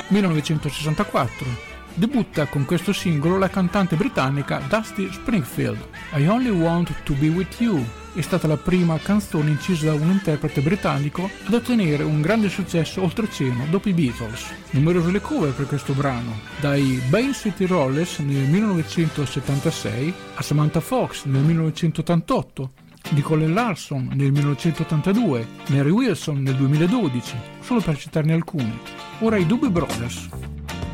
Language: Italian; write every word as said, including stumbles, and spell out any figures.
millenovecentosessantaquattro. Debutta con questo singolo la cantante britannica Dusty Springfield. I Only Want to Be With You è stata la prima canzone incisa da un interprete britannico ad ottenere un grande successo oltreoceano dopo i Beatles. Numerose le cover per questo brano, dai Bay City Rollers nel millenovecentosettantasei a Samantha Fox nel millenovecentottantotto, Nicole Larson nel millenovecentottantadue, Mary Wilson nel duemiladodici, solo per citarne alcune. Ora i Doobie Brothers.